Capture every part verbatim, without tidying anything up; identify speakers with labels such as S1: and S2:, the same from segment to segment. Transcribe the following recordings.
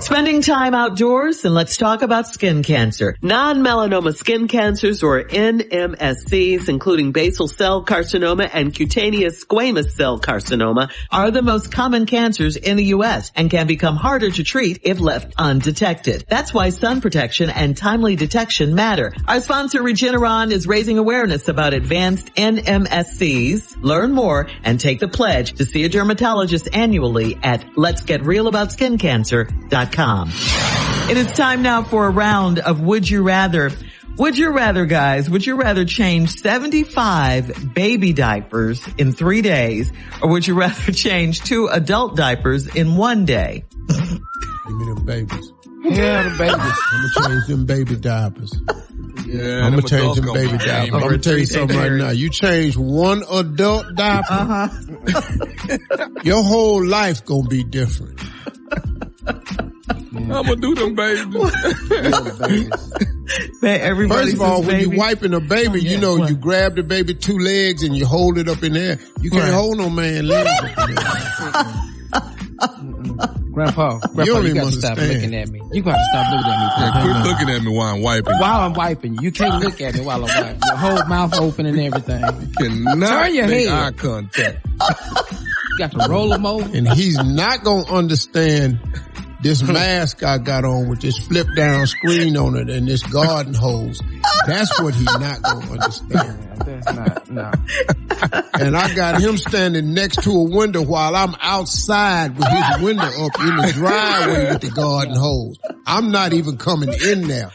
S1: Spending time outdoors? Then let's talk about skin cancer. Non-melanoma skin cancers, or N M S Cs, including basal cell carcinoma and cutaneous squamous cell carcinoma, are the most common cancers in the U S and can become harder to treat if left undetected. That's why sun protection and timely detection matter. Our sponsor Regeneron is raising awareness about advanced N M S Cs. Learn more and take the pledge to see a dermatologist annually at lets get real about skin cancer dot com. It is time now for a round of Would You Rather. Would you rather, guys, would you rather change seventy-five baby diapers in three days, or would you rather change two adult diapers in one day?
S2: Give me them babies.
S3: Yeah, the babies.
S2: I'm gonna change them baby diapers.
S3: Yeah,
S2: I'm gonna change them baby diapers. I'm gonna tell you something right now. You change one adult diaper, uh-huh. your whole life gonna be different.
S3: I'm gonna do them babies.
S2: First of all, when you're wiping a baby, oh, yeah. you know, what? you grab the baby two legs and you hold it up in there. You can't right. hold no man legs up in there.
S4: Grandpa, Grandpa, you, you gotta stop looking at me. You gotta stop looking at me.
S3: Yeah, quit looking at me while I'm wiping.
S4: While I'm wiping you. You can't look at me while I'm wiping. Your whole mouth open and everything.
S3: You cannot
S4: turn your
S3: make
S4: head.
S3: eye contact.
S4: You got to roll them over.
S2: And he's not gonna understand this mask I got on with this flip down screen on it and this garden hose. That's what he's not gonna understand.
S4: That's not, no.
S2: And I got him standing next to a window while I'm outside with his window up in the driveway with the garden hose. I'm not even coming in there.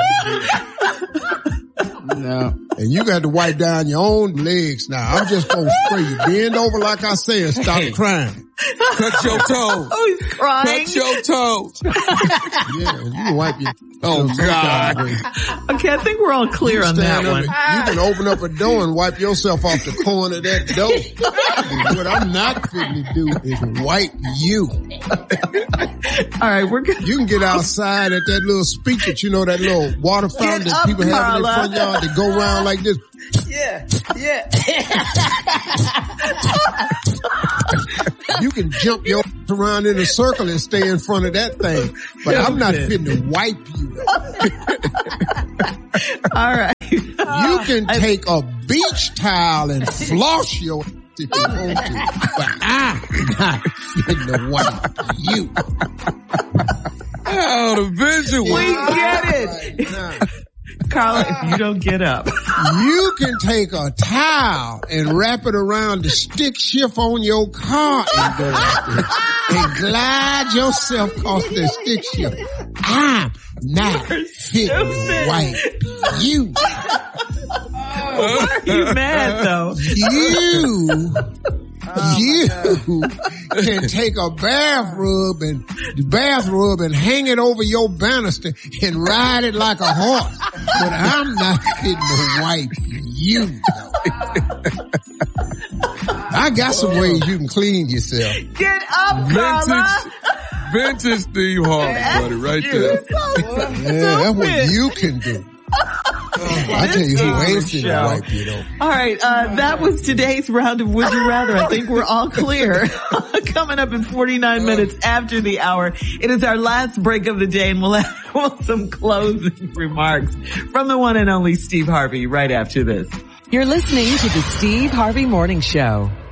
S4: No.
S2: And you got to wipe down your own legs now. I'm just gonna spray you. Bend over like I said, stop crying.
S3: Touch your toes.
S1: Oh, he's crying.
S3: Touch your toes.
S2: Yeah, you can wipe your
S3: Oh, God.
S1: Okay, I think we're all clear on that one.
S2: It. You can open up a door and wipe yourself off the corner of that door. What I'm not fitting to do is wipe you.
S1: All right, we're good.
S2: You can get outside at that little speak that, you know, that little water fountain that people have in their front yard that go around like this.
S4: Yeah, yeah.
S2: You can jump your around in a circle and stay in front of that thing. But I'm not fitting to wipe you.
S1: All right.
S2: You can take a beach towel and floss your if you want to. But I'm not fitting to wipe you.
S3: Oh, the visual.
S1: We get it. Right, Carla, if you don't get up.
S2: You can take a towel and wrap it around the stick shift on your car and go and glide yourself off the stick shift. I'm not fitting to wipe you.
S1: Why are you mad though?
S2: You Oh you can take a bath rub and bath rub and hang it over your banister and ride it like a horse. But I'm not fitting to wipe you. I got some ways you can clean yourself.
S1: Get up, Carla.
S3: Vintage, vintage Steve Harvey, buddy, right there.
S2: Yeah, that's what you can do. I tell you who ain't fitting to wipe you though.
S1: All right, uh, that was today's round of Would You Rather. I think we're all clear. Coming up in forty-nine minutes after the hour, it is our last break of the day, and we'll have some closing remarks from the one and only Steve Harvey right after this.
S5: You're listening to the Steve Harvey Morning Show.